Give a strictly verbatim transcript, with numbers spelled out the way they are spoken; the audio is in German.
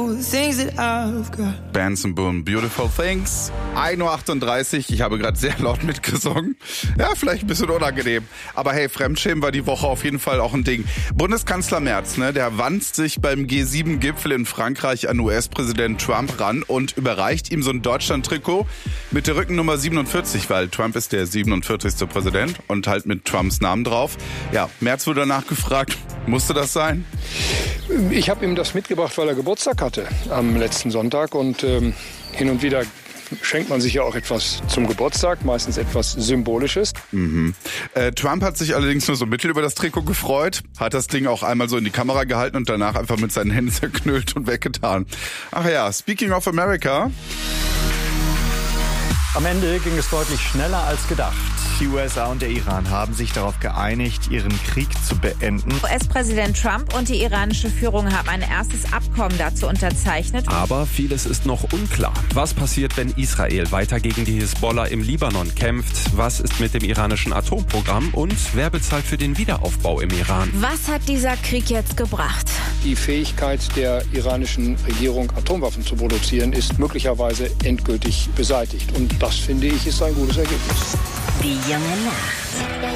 beautiful things that I've got. Benson Boone, Beautiful Things. ein Uhr achtunddreißig, ich habe gerade sehr laut mitgesungen. Ja, vielleicht ein bisschen unangenehm. Aber hey, Fremdschämen war die Woche auf jeden Fall auch ein Ding. Bundeskanzler Merz, ne, der wandt sich beim G sieben Gipfel in Frankreich an U S-Präsident Trump ran und überreicht ihm so ein Deutschland-Trikot mit der Rückennummer siebenundvierzig, weil Trump ist der siebenundvierzigste Präsident und halt mit Trumps Namen drauf. Ja, Merz wurde danach gefragt, musste das sein? Ich habe ihm das mitgebracht, weil er Geburtstag hatte am letzten Sonntag und ähm, hin und wieder schenkt man sich ja auch etwas zum Geburtstag, meistens etwas Symbolisches. Mhm. Äh, Trump hat sich allerdings nur so mittel über das Trikot gefreut, hat das Ding auch einmal so in die Kamera gehalten und danach einfach mit seinen Händen zerknüllt und weggetan. Ach ja, speaking of America. Am Ende ging es deutlich schneller als gedacht. Die U S A und der Iran haben sich darauf geeinigt, ihren Krieg zu beenden. U S-Präsident Trump und die iranische Führung haben ein erstes Abkommen dazu unterzeichnet. Aber vieles ist noch unklar. Was passiert, wenn Israel weiter gegen die Hisbollah im Libanon kämpft? Was ist mit dem iranischen Atomprogramm? Und wer bezahlt für den Wiederaufbau im Iran? Was hat dieser Krieg jetzt gebracht? Die Fähigkeit der iranischen Regierung, Atomwaffen zu produzieren, ist möglicherweise endgültig beseitigt. Und das, finde ich, ist ein gutes Ergebnis. Die junge Nacht.